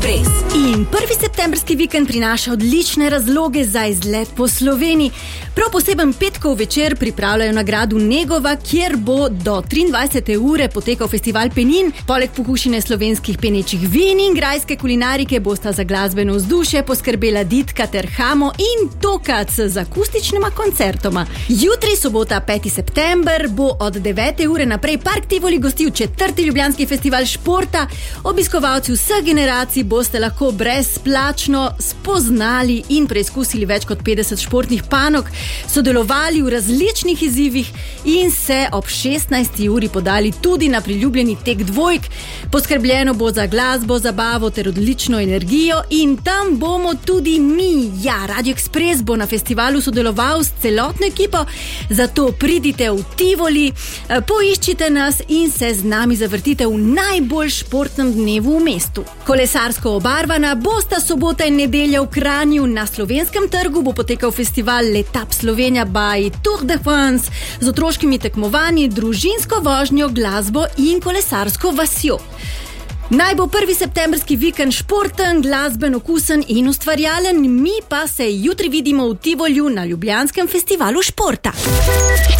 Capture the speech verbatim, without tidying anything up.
Ekspres. In prvi septembrski vikend prinaša odlične razloge za izlet po Sloveniji. Prav poseben petkov večer pripravljajo na gradu Negova, kjer bo do triindvajsete ure potekal festival penin. Poleg pokušine slovenskih penečih vin in grajske kulinarike bosta za glasbeno vzdušje poskrbela Ditka ter Hamo in Tokac z akustičnima koncertoma. Jutri, sobota peti september, bo od devete ure naprej Park Tivoli gostil četrti ljubljanski festival športa. Obiskovalci vseh generacij boste lahko brezplačno spoznali in preizkusili več kot petdeset športnih panog, sodelovali v različnih izzivih in se ob šestnajsti uri podali tudi na priljubljeni tek dvojk. Poskrbljeno bo za glasbo, zabavo ter odlično energijo in tam bomo tudi mi. Ja, Radio Ekspres bo na festivalu sodeloval s celotno ekipo, zato pridite v Tivoli, poiščite nas in se z nami zavrtite v najbolj športnem dnevu v mestu. Kolesarsko obarvana bosta sobota in nedelja v Kranju. Na Slovenskem trgu bo potekal festival Letap Slovenija by Tour de France z otroškimi tekmovanji, družinsko vožnjo, glasbo in kolesarsko vasjo. Naj bo prvi septembrski vikend športen, glasben, okusen in ustvarjalen, mi pa se jutri vidimo v Tivolju na ljubljanskem festivalu športa.